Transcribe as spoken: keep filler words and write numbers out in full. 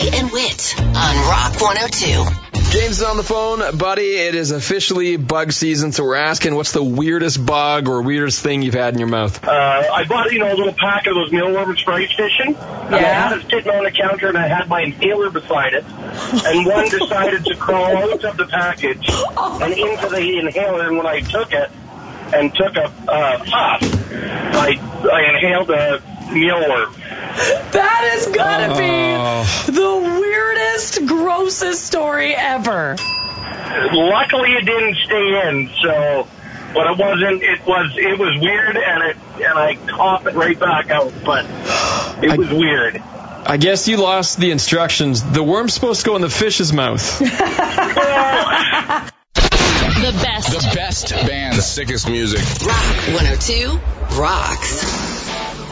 Bobby and Whit on Rock one oh two. James is on the phone. Buddy, it is officially bug season, so we're asking what's the weirdest bug or weirdest thing you've had in your mouth? Uh, I bought, you know, a little pack of those mealworms for ice fishing. And I had it sitting on the counter, and I had my inhaler beside it. And one decided to crawl out of the package and into the inhaler, and when I took it and took a uh, puff, I, I inhaled a mealworm. That is gonna Oh. be the weirdest, grossest story ever. Luckily, it didn't stay in, so, but it wasn't. It was. It was weird, and it and I coughed it right back out. But it I- was weird. I guess you lost the instructions. The worm's supposed to go in the fish's mouth. The best. The best band. The sickest music. Rock one oh two rocks.